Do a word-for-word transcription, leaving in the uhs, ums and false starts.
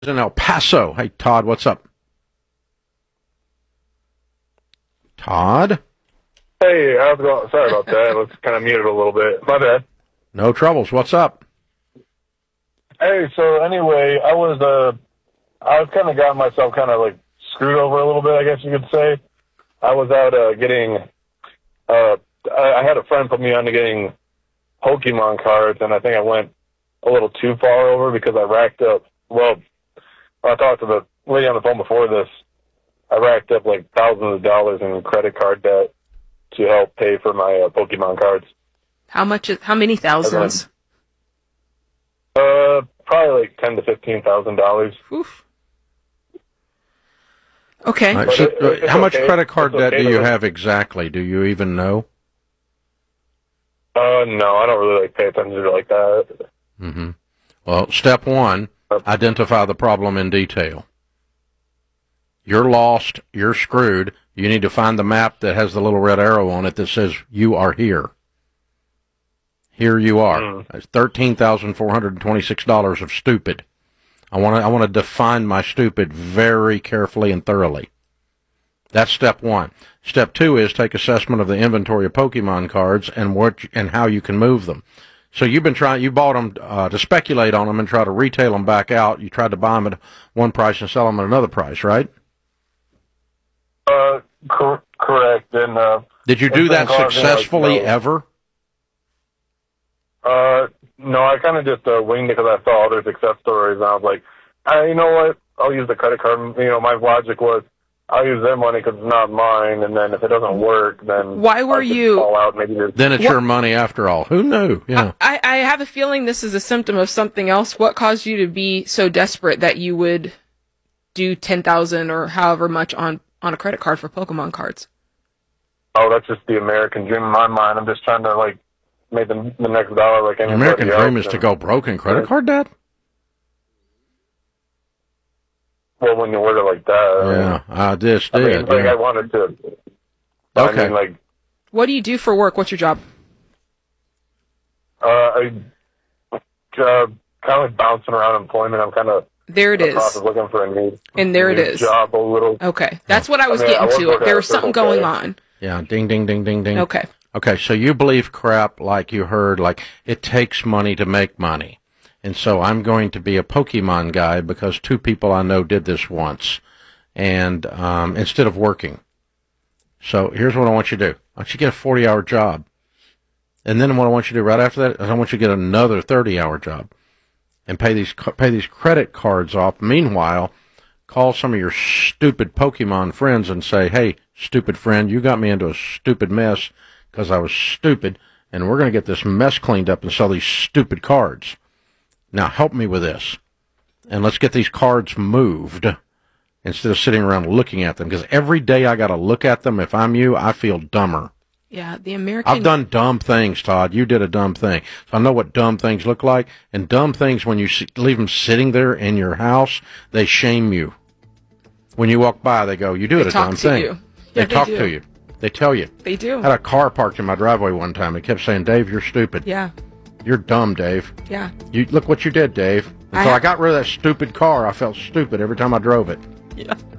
in El Paso. Hey, Todd, what's up? Todd? Hey, how's it going? Sorry about that. I was kind of muted a little bit. My bad. No troubles. What's up? Hey, so anyway, I was, uh, I was kind of got myself kind of like screwed over a little bit, I guess you could say. I was out, uh, getting, uh, I, I had a friend put me on to getting Pokemon cards, and I think I went a little too far over because I racked up, well, I talked to the lady on the phone before this, I racked up like thousands of dollars in credit card debt to help pay for my uh, Pokemon cards. How much? Is, how many thousands? Uh, probably like ten to fifteen thousand dollars. Oof. Okay. Right, so, it, how much okay. credit card it's debt okay do you to, have exactly? Do you even know? Uh, no, I don't really like pay attention to it like that. Mm-hmm. Well, step one, identify the problem in detail. You're lost. You're screwed. You need to find the map that has the little red arrow on it that says you are here. Here you are. Mm. That's thirteen thousand four hundred twenty-six dollars of stupid. I want to I want to define my stupid very carefully and thoroughly. That's step one. Step two is take assessment of the inventory of Pokemon cards and what and how you can move them. So you've been trying, you bought them uh, to speculate on them and try to retail them back out. You tried to buy them at one price and sell them at another price, right? Uh, cor- correct. And uh, did you do that successfully like, no. ever? Uh, no, I kind of just uh, winged it because I saw other success stories, and I was like, ah, you know what? I'll use the credit card. You know, my logic was, I'll use their money because it's not mine, and then if it doesn't work, then why were I could you? fall out. Maybe just, then it's what? Your money after all. Who knew? Yeah. I, I have a feeling this is a symptom of something else. What caused you to be so desperate that you would do ten thousand or however much on on a credit card for Pokemon cards? Oh, that's just the American dream in my mind. I'm just trying to like make the, the next dollar like anybody The American else. dream is to go broke in credit card debt? Well, when you word it like that. Yeah, I just did. I mean, like, yeah. I wanted to. Okay. I mean, like, what do you do for work? What's your job? uh, I uh, kind of like bouncing around employment. I'm kind of there it is. looking for a new, and there a it new is. Job a little. Okay, that's what I was I mean, getting I to. There was something okay. going on. Yeah, ding, ding, ding, ding, ding. Okay. Okay, so you believe crap like you heard, like it takes money to make money. And so I'm going to be a Pokemon guy because two people I know did this once, and um, instead of working. So here's what I want you to do. I want you to get a forty-hour job. And then what I want you to do right after that is I want you to get another thirty-hour job and pay these pay these credit cards off. Meanwhile, call some of your stupid Pokemon friends and say, hey, stupid friend, you got me into a stupid mess because I was stupid, and we're going to get this mess cleaned up and sell these stupid cards. Now help me with this, and let's get these cards moved instead of sitting around looking at them, because every day I got to look at them. If I'm you, I feel dumber. Yeah, the American... I've done dumb things, Todd. You did a dumb thing. So I know what dumb things look like, and dumb things, when you leave them sitting there in your house, they shame you. When you walk by, they go, you do it a dumb thing. You. They Yeah, talk they to you. They tell you. They do. I had a car parked in my driveway one time. It kept saying, Dave, you're stupid. Yeah. You're dumb, Dave. Yeah. You look what you did, Dave. And I so ha- I got rid of that stupid car. I felt stupid every time I drove it. Yeah.